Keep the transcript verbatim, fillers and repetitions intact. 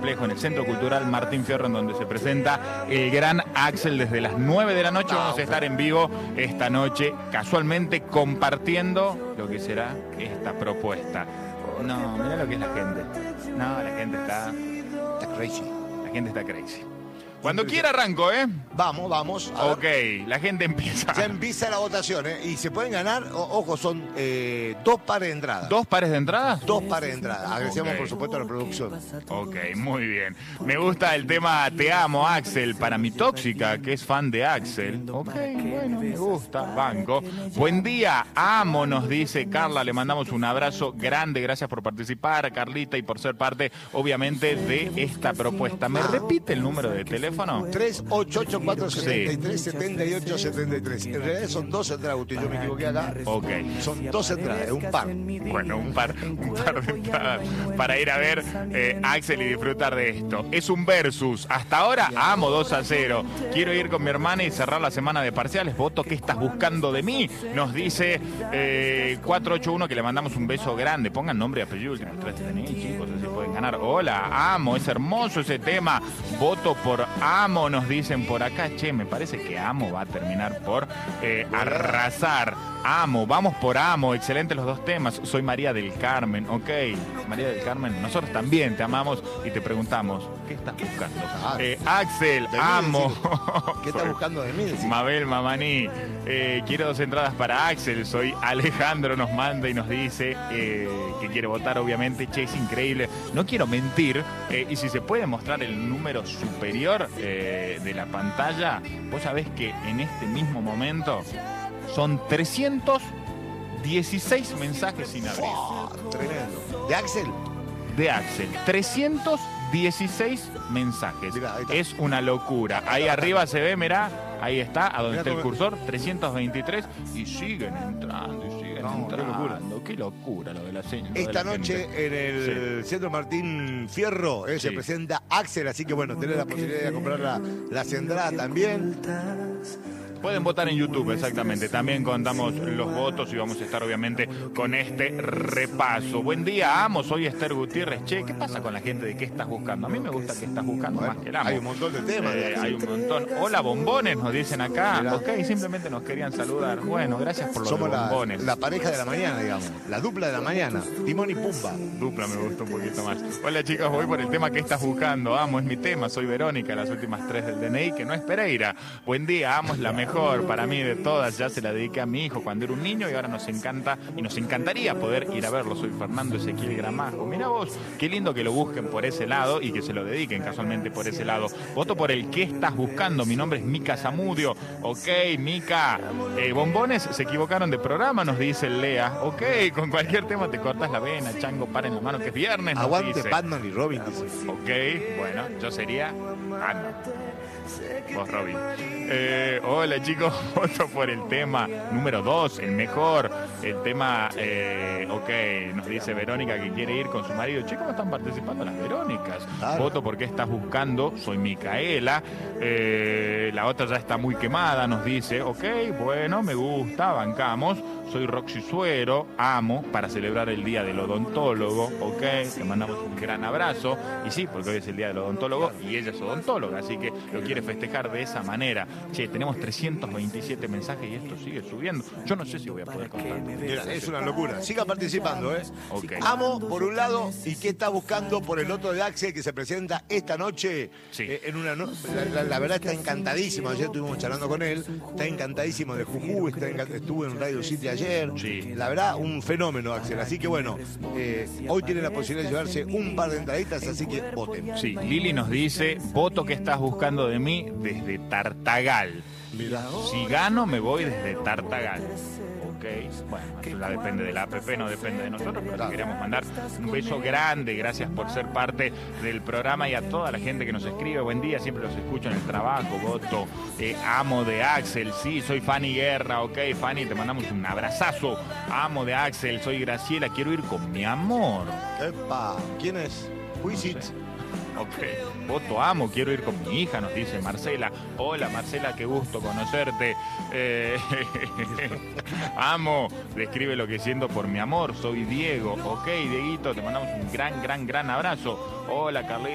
Complejo, en el Centro Cultural Martín Fierro, en donde se presenta el gran Axel desde las nueve de la noche. Vamos a estar en vivo esta noche, casualmente compartiendo lo que será esta propuesta. No, mira lo que es la gente. No, la gente está... Está crazy. La gente está crazy. Cuando quiera arranco, ¿eh? Vamos, vamos. Ok, la gente empieza. Ya empieza la votación, ¿eh? Y se pueden ganar, o, ojo, son eh, dos pares de entradas. ¿Dos pares de entradas? Dos pares de entradas. Agradecemos, Ok. por supuesto, a la producción. Ok, muy bien. Me gusta el tema Te amo, Axel, para mi tóxica, que es fan de Axel. Ok, bueno, me gusta, banco. Buen día, amo, nos dice Carla. Le mandamos un abrazo grande. Gracias por participar, Carlita, y por ser parte, obviamente, de esta propuesta. ¿Me repite el número de teléfono? tres ocho ocho cuatro siete tres siete ocho siete tres. En realidad son dos entradas, Guti, yo me equivoqué acá. Ok. Son dos entradas, un par. Bueno, un par, un par de entradas para ir a ver eh, Axel y disfrutar de esto. Es un versus. Hasta ahora amo dos a cero. Quiero ir con mi hermana y cerrar la semana de parciales. Voto, ¿qué estás buscando de mí? Nos dice eh, cuatro ocho uno, que le mandamos un beso grande. Pongan nombre y apellido, últimos tres D N I, chicos, así pueden ganar. Hola, amo, es hermoso ese tema. Voto por amo, nos dicen por acá. Che, me parece que amo va a terminar por eh, arrasar. Amo, vamos por amo, excelentes los dos temas. Soy María del Carmen, ok. María del Carmen, nosotros también te amamos y te preguntamos, ¿qué estás buscando? Ah, Eh, Axel, de mí, amo. ¿Qué estás buscando de mí? Decís? Mabel Mamaní, eh, quiero dos entradas para Axel. Soy Alejandro, nos manda y nos dice eh, que quiere votar, obviamente. Che, es increíble, no quiero mentir. Eh, y si se puede mostrar el número superior eh, de la pantalla, vos sabés que en este mismo momento son trescientos dieciséis mensajes sin abrir. ¡Fua! Tremendo. ¿De Axel? De Axel, trescientos dieciséis mensajes. Mirá, ahí está. Es una locura. Ahí arriba se ve, mirá, ahí está, a donde Mirá está el cómo- cursor, trescientos veintitrés, y siguen entrando, y siguen No, qué entrando. locura. Qué locura lo de la señal. Esta noche en el Centro Martín Fierro eh, se Sí. presenta Axel, así que bueno, tenés la posibilidad de comprar la, las entradas también. Pueden votar en YouTube, exactamente. También contamos los votos y vamos a estar obviamente con este repaso. Buen día, amo, soy Esther Gutiérrez. Che, ¿qué pasa con la gente de qué estás buscando? A mí me gusta qué estás buscando Bueno, más que el amo. hay un montón de temas de Eh, Axel. hay un montón. Hola, bombones, nos dicen acá. Mirá. Ok, simplemente nos querían saludar. Bueno, gracias por los Somos la, bombones. la pareja de la mañana, digamos. La dupla de la mañana. Timón y Pumba. Dupla me gusta un poquito más. Hola chicos, voy por el tema que estás buscando. Amo, es mi tema. Soy Verónica, las últimas tres del D N I, que no es Pereira. Buen día, amo, es la mejor para mí de todas. Ya se la dediqué a mi hijo cuando era un niño y ahora nos encanta y nos encantaría poder ir a verlo. Soy Fernando Ezequiel Gramajo. Mira vos, qué lindo que lo busquen por ese lado y que se lo dediquen casualmente por ese lado. Voto por el que estás buscando. Mi nombre es Mica Zamudio. Ok, Mica. Eh, bombones, se equivocaron de programa, nos dice Lea. Ok, con cualquier tema te cortas la vena, chango, paren la mano, que es viernes. nos Aguante dice. Batman y Robin, dice. Ok, bueno, yo sería Batman. Vos, Robin. Eh, hola chicos, voto por el tema número dos, el mejor. El tema, eh, ok, nos dice Verónica que quiere ir con su marido. Che, ¿cómo están participando las Verónicas? Claro. Voto porque estás buscando, soy Micaela. Eh, la otra ya está muy quemada, nos dice. Ok, bueno, me gusta, bancamos. Soy Roxy Suero, amo, para celebrar el Día del Odontólogo, ok, te mandamos un gran abrazo, y sí, porque hoy es el Día del Odontólogo, y ella es odontóloga, así que lo quiere festejar de esa manera. Che, tenemos trescientos veintisiete mensajes y esto sigue subiendo, yo no sé si voy a poder contar. Mira, es una locura. Siga participando, ¿eh? Ok. Amo por un lado y qué está buscando por el otro de Axel que se presenta esta noche. Sí. eh, en una no- la, la- la verdad está encantadísimo. Ayer estuvimos charlando con él. Está encantadísimo de Jujuy. Está enca- estuvo en Radio City ayer. Sí. La verdad, un fenómeno, Axel. Así que bueno, eh, hoy tiene la posibilidad de llevarse un par de entraditas, así que voten. Sí, Lili nos dice, voto que estás buscando de mí desde Tartagal. Mira. Si gano, me voy desde Tartagal. Ok, bueno, eso ya depende de la A P P, no depende de nosotros, pero te queríamos mandar un beso grande, gracias por ser parte del programa y a toda la gente que nos escribe. Buen día, siempre los escucho en el trabajo, voto, eh, amo de Axel, sí, soy Fanny Guerra, ok, Fanny, te mandamos un abrazazo, amo de Axel, soy Graciela, quiero ir con mi amor. Epa, ¿quién es? Wisit. No sé. Ok, voto amo, quiero ir con mi hija, nos dice Marcela. Hola Marcela, qué gusto conocerte. Eh, amo, describe lo que siento por mi amor, soy Diego. Ok, Dieguito, te mandamos un gran, gran, gran abrazo. Hola Carlita.